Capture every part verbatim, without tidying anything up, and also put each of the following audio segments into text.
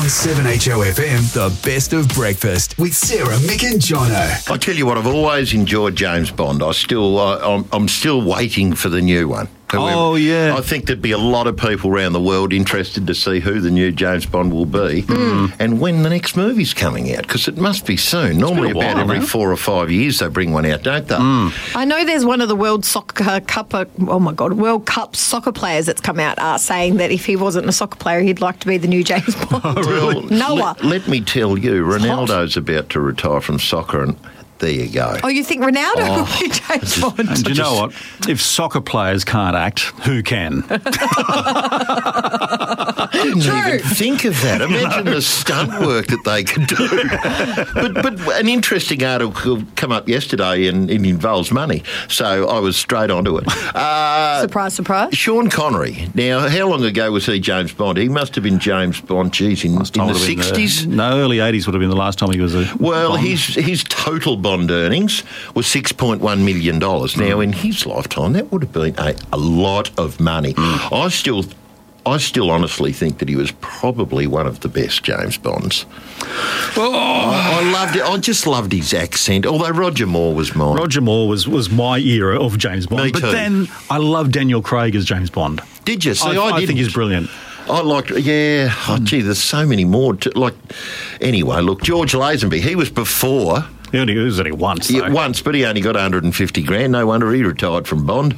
seven H O F M, the best of breakfast with Sarah, Mick and Jono. I tell you what, I've always enjoyed James Bond. I still, I, I'm, I'm still waiting for the new one. However, oh, yeah. I think there'd be a lot of people around the world interested to see who the new James Bond will be mm. and when the next movie's coming out, because it must be soon. It's Normally while, about every man. four or five years they bring one out, don't they? Mm. I know there's one of the World Soccer Cup, oh my God, World Cup soccer players that's come out uh, saying that if he wasn't a soccer player, he'd like to be the new James Bond. Oh, really? Well, Noah. Let, let me tell you, Ronaldo's about to retire from soccer, and there you go. Oh, you think Ronaldo Oh, will be James Bond? And do you know what? If soccer players can't act, who can? I didn't True. even think of that. Imagine the stunt work that they could do. but, but an interesting article come up yesterday and it involves money, so I was straight onto it. Uh, Surprise, surprise. Sean Connery. Now, how long ago was he James Bond? He must have been James Bond, geez, in, in the Would have been sixties? No, early eighties would have been the last time he was a Well, Bond. his his total Bond earnings was six point one million dollars. Mm. Now, in his lifetime, that would have been a, a lot of money. Mm. I still... I still honestly think that he was probably one of the best James Bonds. Oh. I, I loved it. I just loved his accent, although Roger Moore was mine. Roger Moore was, was my era of James Bond. Me but too. then I love Daniel Craig as James Bond. Did you? See, I, I, I didn't. think he's brilliant. I liked, yeah, oh, gee, there's so many more. To, like, anyway, look, George Lazenby, he was before... He only he was only once, though. Yeah, once, but he only got one hundred fifty grand. No wonder he retired from Bond.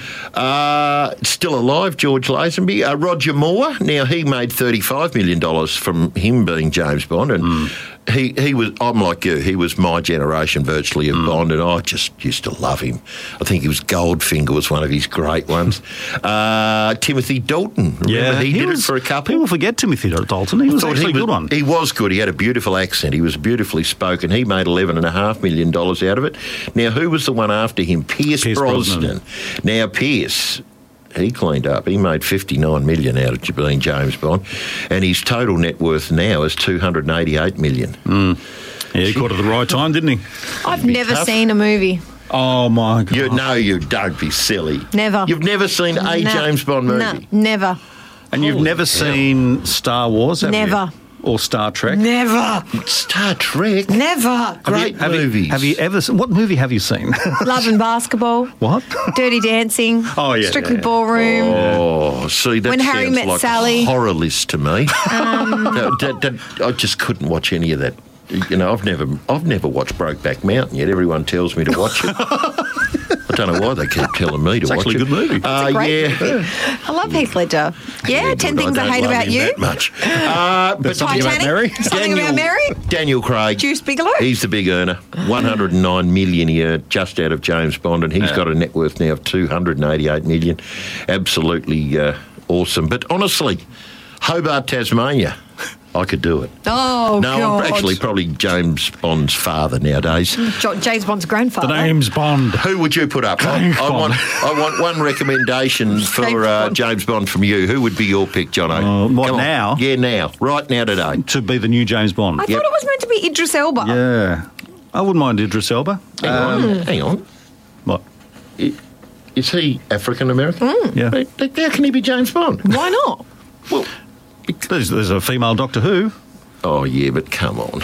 uh, still alive, George Lazenby. Uh, Roger Moore, now he made thirty-five million dollars from him being James Bond, and mm. he, he was, I'm like you, he was my generation virtually of mm. Bond, and I just used to love him. I think he was Goldfinger was one of his great ones. uh, Timothy Dalton, remember Yeah, he, he did was, it for a couple? People forget Timothy Dalton. He was Thought actually he a good was, one. He was good. He had a beautiful accent. He was beautifully spoken. He made eleven and a half million dollars out of it. Now, who was the one after him? Pierce, Pierce Brosnan. Brosnan. Now, Pierce, he cleaned up. He made fifty-nine million out of being James Bond, and his total net worth now is two hundred eighty-eight million. Mm. Yeah, he caught it at the right time, didn't he? I've never tough. seen a movie. Oh, my God. You no, you don't be silly. Never. You've never seen a No. James Bond movie. No, never. And you've Holy never hell. seen Star Wars, have Never. you? Or Star Trek? Never. Star Trek. Never. Have Great you, have movies. You, have you ever seen... What movie have you seen? Love and Basketball. What? Dirty Dancing. Oh, yeah, Strictly yeah. Ballroom. Oh, see, that When sounds Harry Met like Sally. a horror list to me. Um, that, that, that, I just couldn't watch any of that. You know, I've never, I've never watched Brokeback Mountain yet. Everyone tells me to watch it. I don't know why they keep telling me to It's watch actually it. a good movie. Uh, It's a great yeah. movie. I love Heath Ledger. Yeah, Yeah, ten good. things I, don't hate love about him you. That much. Uh, but something about Titanic. Mary? Something about Mary. Daniel Craig. Juice Bigelow. He's the big earner. one hundred nine million a year just out of James Bond, and he's Yeah. got a net worth now of two hundred eighty-eight million. Absolutely uh, awesome. But honestly, Hobart, Tasmania, I could do it. Oh, no, God. I'm actually probably James Bond's father nowadays. Jo- James Bond's grandfather. The name's Bond. Who would you put up? I, James I want, Bond. I want one recommendation James for uh, Bond. James Bond from you. Who would be your pick, Jono? Uh, what, Come on. now? Yeah, now. Right now today. To be the new James Bond. I Yep. thought it was meant to be Idris Elba. Yeah. I wouldn't mind Idris Elba. Hang Um, on. Hang on. What? I- Is he African-American? Yeah. How can he be James Bond? Why not? Well, There's, there's a female Doctor Who. oh, yeah, but come on.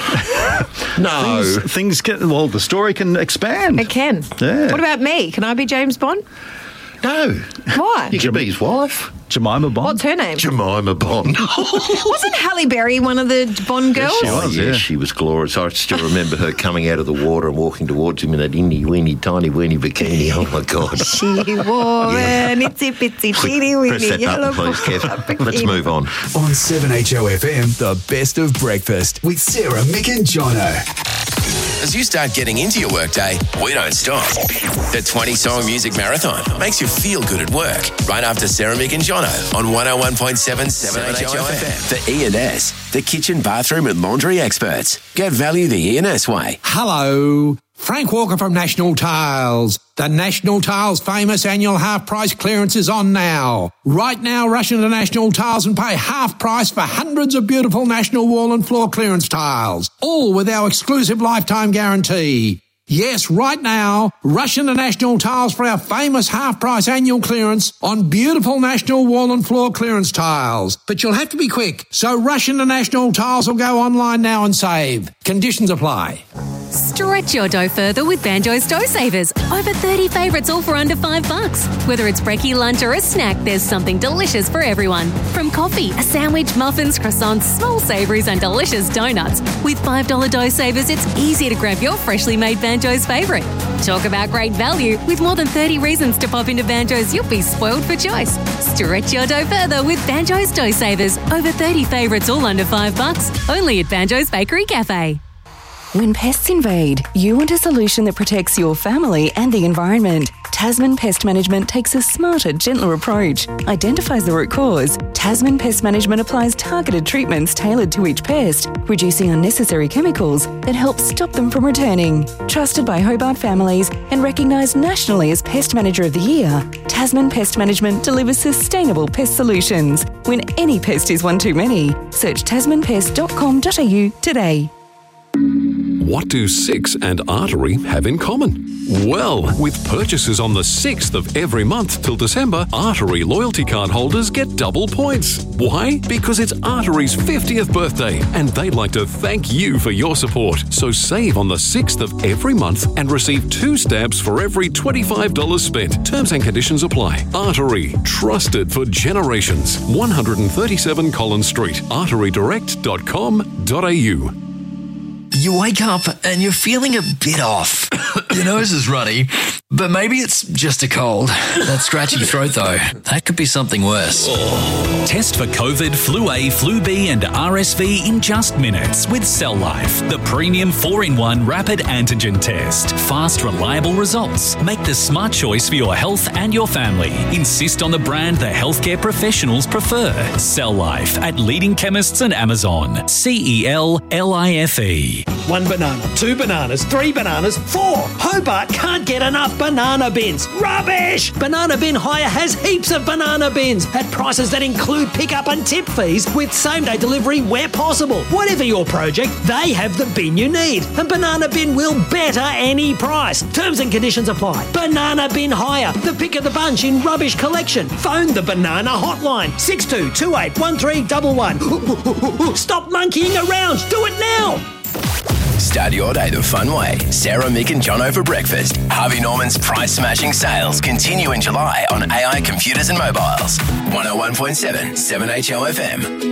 no. Things, things can, well, the story can expand. It can. Yeah. What about me? Can I be James Bond? No. Why? You could be his wife. Jemima Bond. What's her name? Jemima Bond. Wasn't Halle Berry one of the Bond girls? she Oh, was, yeah, yeah. she was glorious. I still remember her coming out of the water and walking towards him in that inny weeny tiny weeny bikini. Oh my God! She wore an itsy bitsy teeny Press weeny that yellow button, please, bikini. Kev. Let's move on. On seven H O F M, the best of breakfast with Sarah, Mick and Jono. As you start getting into your workday, we don't stop. The twenty-song music marathon makes you feel good at work. Right after Sarah, Mick and Jono on one oh one point seven seven H O F M. The E and S, the kitchen, bathroom and laundry experts. Get value the E and S way. Hello, Frank Walker from National Tiles. The National Tiles famous annual half price clearance is on now. Right now, rush into National Tiles and pay half price for hundreds of beautiful National wall and floor clearance tiles, all with our exclusive lifetime guarantee. Yes, right now, rush into National Tiles for our famous half-price annual clearance on beautiful National wall and floor clearance tiles. But you'll have to be quick, so rush into National Tiles or go online now and save. Conditions apply. Stretch your dough further with Banjo's Dough Savers. Over thirty favourites all for under five bucks. Whether it's brekkie, lunch or a snack, there's something delicious for everyone. From coffee, a sandwich, muffins, croissants, small savouries and delicious donuts. With five dollars Dough Savers, it's easy to grab your freshly made Banjo's favourite. Talk about great value. With more than thirty reasons to pop into Banjo's, you'll be spoiled for choice. Stretch your dough further with Banjo's Dough Savers. Over thirty favourites all under five bucks. Only at Banjo's Bakery Cafe. When pests invade, you want a solution that protects your family and the environment. Tasman Pest Management takes a smarter, gentler approach, identifies the root cause. Tasman Pest Management applies targeted treatments tailored to each pest, reducing unnecessary chemicals that help stop them from returning. Trusted by Hobart families and recognised nationally as Pest Manager of the Year, Tasman Pest Management delivers sustainable pest solutions. When any pest is one too many, search tasman pest dot com dot a u today. What do Six and Artery have in common? Well, with purchases on the sixth of every month till December, Artery loyalty card holders get double points. Why? Because it's Artery's fiftieth birthday and they'd like to thank you for your support. So save on the sixth of every month and receive two stamps for every twenty-five dollars spent. Terms and conditions apply. Artery, trusted for generations. one thirty-seven Collins Street, artery direct dot com dot a u. You wake up and you're feeling a bit off. Your nose is runny, but maybe it's just a cold. That scratchy throat, though, that could be something worse. Test for COVID, Flu A, Flu B and R S V in just minutes with Cell Life, the premium four in one rapid antigen test. Fast, reliable results. Make the smart choice for your health and your family. Insist on the brand the healthcare professionals prefer. Cell Life at leading chemists and Amazon. C E L L I F E. One banana, two bananas, three bananas, four. Hobart can't get enough banana bins. Rubbish! Banana Bin Hire has heaps of banana bins at prices that include pickup and tip fees with same-day delivery where possible. Whatever your project, they have the bin you need. And Banana Bin will better any price. Terms and conditions apply. Banana Bin Hire, the pick of the bunch in rubbish collection. Phone the Banana Hotline, six two two eight one three one one. Stop monkeying around. Do it now. Start your day the fun way. Sarah, Mick and Jono for breakfast. Harvey Norman's price-smashing sales continue in July on A I computers and mobiles. one oh one point seven, seven H O F M.